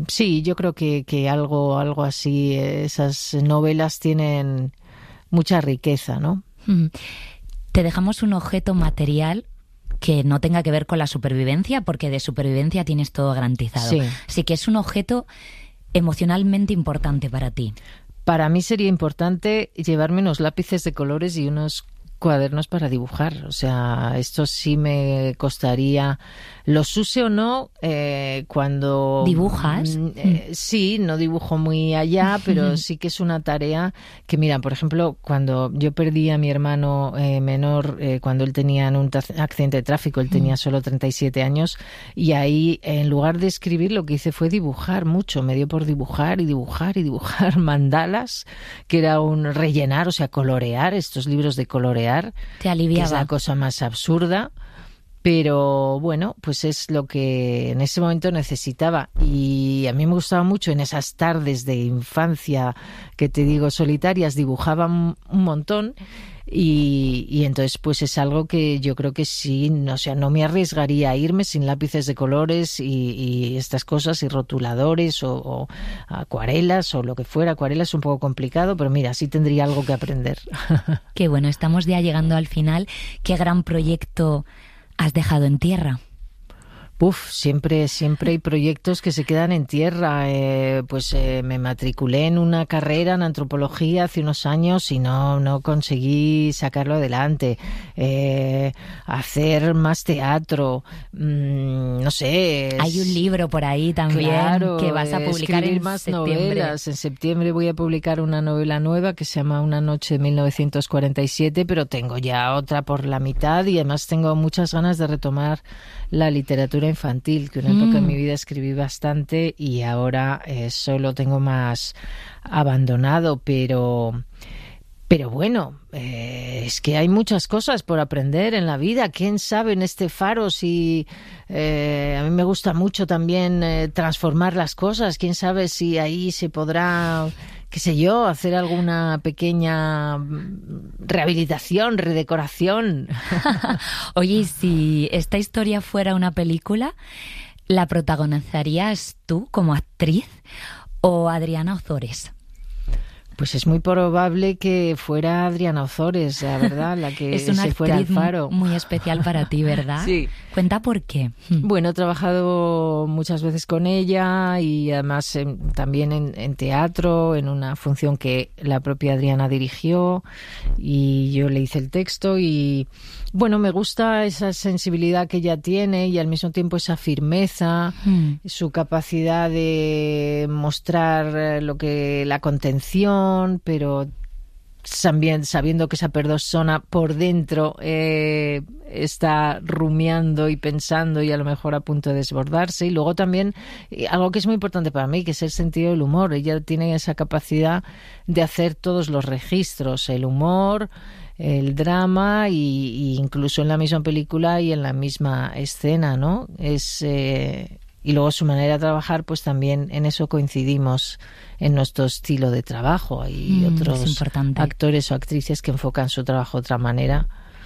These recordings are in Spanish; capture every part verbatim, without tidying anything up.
Sí, yo creo que, que algo, algo así, esas novelas tienen mucha riqueza, ¿no? Mm. Te dejamos un objeto material que no tenga que ver con la supervivencia, porque de supervivencia tienes todo garantizado. Sí. Así que es un objeto emocionalmente importante para ti. Para mí sería importante llevarme unos lápices de colores y unos cuadernos para dibujar. O sea, esto sí me costaría. Los use o no, eh, cuando... ¿Dibujas? Eh, sí, no dibujo muy allá, pero sí que es una tarea que, mira, por ejemplo, cuando yo perdí a mi hermano eh, menor, eh, cuando él tenía en un accidente de tráfico, él tenía solo treinta y siete años, y ahí, en lugar de escribir, lo que hice fue dibujar mucho. Me dio por dibujar y dibujar y dibujar mandalas, que era un rellenar, o sea, colorear, estos libros de colorear. Te aliviaba. Que es la cosa más absurda, pero bueno, pues es lo que en ese momento necesitaba. Y a mí me gustaba mucho en esas tardes de infancia, que te digo, solitarias, dibujaba un montón. Y, y entonces pues es algo que yo creo que sí, no, o sea, no me arriesgaría a irme sin lápices de colores y, y estas cosas, y rotuladores o, o acuarelas o lo que fuera. Acuarelas es un poco complicado, pero mira, sí tendría algo que aprender. Qué bueno, estamos ya llegando al final. ¿Qué gran proyecto has dejado en tierra? Uf, siempre, siempre hay proyectos que se quedan en tierra. Eh, pues eh, me matriculé en una carrera en antropología hace unos años y no, no conseguí sacarlo adelante. Eh, hacer más teatro, mmm, no sé. Es... Hay un libro por ahí también, claro, que vas a publicar en más septiembre. Novelas. En septiembre voy a publicar una novela nueva que se llama Una noche de mil novecientos cuarenta y siete, pero tengo ya otra por la mitad y además tengo muchas ganas de retomar la literatura infantil, que una época en mi vida escribí bastante y ahora eh, solo tengo más abandonado, pero pero bueno, eh, es que hay muchas cosas por aprender en la vida. ¿Quién sabe en este faro si eh, a mí me gusta mucho también eh, transformar las cosas? ¿Quién sabe si ahí se podrá, qué sé yo, hacer alguna pequeña rehabilitación, redecoración? Oye, si esta historia fuera una película, ¿la protagonizarías tú como actriz o Adriana Ozores? Pues es muy probable que fuera Adriana Ozores, la verdad, la que es una se fuera al faro. Actriz muy especial para ti, ¿verdad? Sí. Cuenta por qué. Bueno, he trabajado muchas veces con ella y además en, también en, en teatro, en una función que la propia Adriana dirigió y yo le hice el texto y bueno, me gusta esa sensibilidad que ella tiene y al mismo tiempo esa firmeza, mm. su capacidad de mostrar lo que la contención, pero también sabiendo que esa persona por dentro eh, está rumiando y pensando y a lo mejor a punto de desbordarse. Y luego también algo que es muy importante para mí, que es el sentido del humor. Ella tiene esa capacidad de hacer todos los registros, el humor, el drama y, y incluso en la misma película y en la misma escena, ¿no? Es eh, y luego su manera de trabajar, pues también en eso coincidimos en nuestro estilo de trabajo. Hay mm, otros actores o actrices que enfocan su trabajo de otra manera.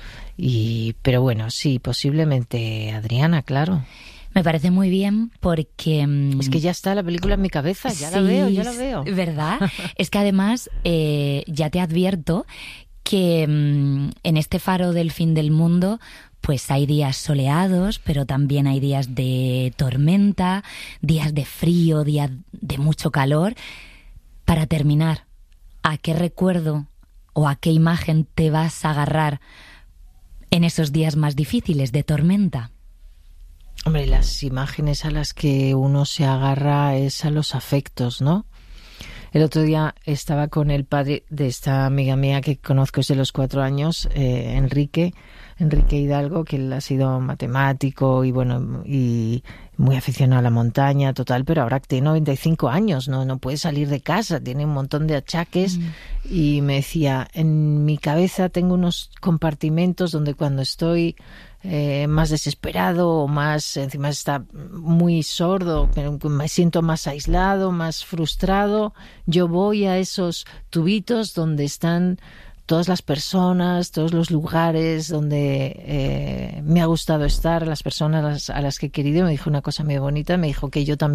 Y pero bueno, sí, posiblemente Adriana, claro. Me parece muy bien porque... Es que ya está la película en mi cabeza, ya sí, la veo, ya la veo. ¿Verdad? Es que además eh, ya te advierto que mmm, en este faro del fin del mundo pues hay días soleados, pero también hay días de tormenta, días de frío, días de mucho calor. Para terminar, ¿a qué recuerdo o a qué imagen te vas a agarrar en esos días más difíciles de tormenta? Hombre, las imágenes a las que uno se agarra es a los afectos, ¿no? El otro día estaba con el padre de esta amiga mía que conozco desde los cuatro años, eh, Enrique, Enrique Hidalgo, que él ha sido matemático y bueno y muy aficionado a la montaña, total, pero ahora tiene noventa y cinco años, no, no puede salir de casa, tiene un montón de achaques mm. y me decía, en mi cabeza tengo unos compartimentos donde cuando estoy Eh, más desesperado o más, encima está muy sordo, pero me siento más aislado, más frustrado, yo voy a esos tubitos donde están todas las personas, todos los lugares donde eh, me ha gustado estar, las personas a las, a las que he querido. Me dijo una cosa muy bonita, me dijo que yo también